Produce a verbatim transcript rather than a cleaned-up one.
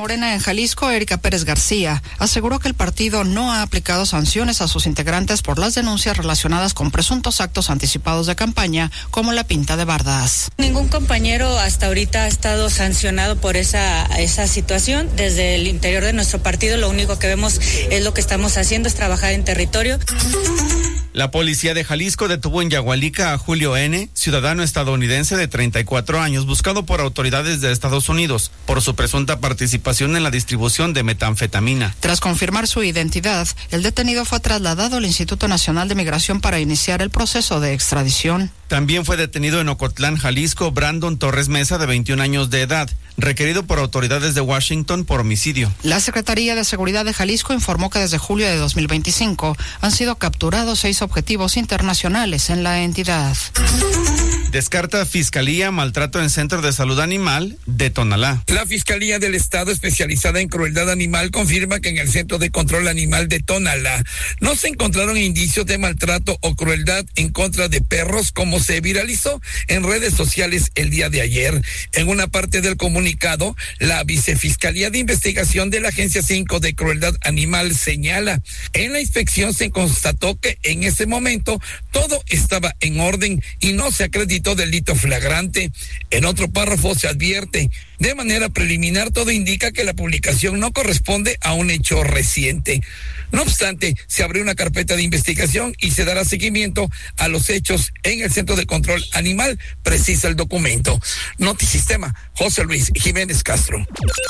Morena en Jalisco, Erika Pérez García, aseguró que el partido no ha aplicado sanciones a sus integrantes por las denuncias relacionadas con presuntos actos anticipados de campaña, como la pinta de bardas. Ningún compañero hasta ahorita ha estado sancionado por esa, esa situación. Desde el interior de nuestro partido, lo único que vemos es lo que estamos haciendo, es trabajar en territorio. La policía de Jalisco detuvo en Yagualica a Julio N., ciudadano estadounidense de treinta y cuatro años, buscado por autoridades de Estados Unidos por su presunta participación en la distribución de metanfetamina. Tras confirmar su identidad, el detenido fue trasladado al Instituto Nacional de Migración para iniciar el proceso de extradición. También fue detenido en Ocotlán, Jalisco, Brandon Torres Mesa, de veintiún años de edad, requerido por autoridades de Washington por homicidio. La Secretaría de Seguridad de Jalisco informó que desde julio de dos mil veinticinco han sido capturados seis objetivos internacionales en la entidad. Descarta Fiscalía maltrato en Centro de Salud Animal de Tonalá. La Fiscalía del Estado especializada en crueldad animal confirma que en el Centro de Control Animal de Tonalá no se encontraron indicios de maltrato o crueldad en contra de perros, como se viralizó en redes sociales el día de ayer. En una parte del comunicado, la Vicefiscalía de Investigación de la Agencia cinco de Crueldad Animal señala: en la inspección se constató que en ese momento todo estaba en orden y no se acreditó delito flagrante. En otro párrafo se advierte: de manera preliminar, todo indica que la publicación no corresponde a un hecho reciente. No obstante, se abrió una carpeta de investigación y se dará seguimiento a los hechos en el Centro de Control Animal, precisa el documento. Notisistema, José Luis Jiménez Castro.